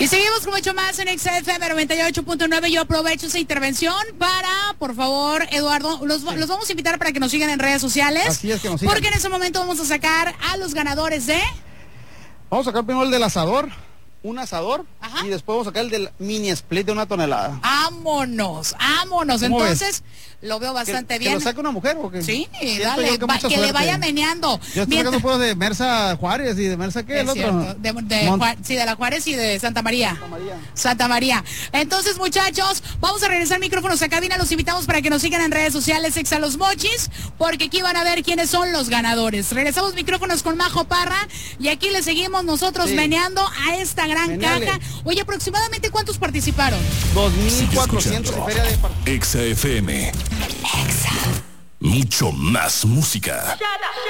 Y seguimos con mucho más en XFM 98.9. Yo aprovecho esa intervención para, por favor, Eduardo, los vamos a invitar para que nos sigan en redes sociales. Así es, que nos sigan. Porque en ese momento vamos a sacar a los ganadores de... Vamos a sacar primero el del asador, un asador. Ajá. Y después vamos a sacar el del mini split de 1 tonelada. ¡Vámonos! Entonces, lo veo bastante bien. ¿Que lo saque una mujer o qué? Sí, Siento dale, yo que le vaya meneando. Yo estoy sacando puros de Mersa Juárez y de Mersa, ¿qué? El otro. Sí, de la Juárez y de Santa María. Santa María. Entonces, muchachos, vamos a regresar micrófonos a cabina. Los invitamos para que nos sigan en redes sociales, Exa Los Mochis, porque aquí van a ver quiénes son los ganadores. Regresamos micrófonos con Majo Parra y aquí le seguimos nosotros meneando a esta gran caja. Oye, aproximadamente ¿cuántos participaron? 2,400 de feria de Exa FM. Mucho más música.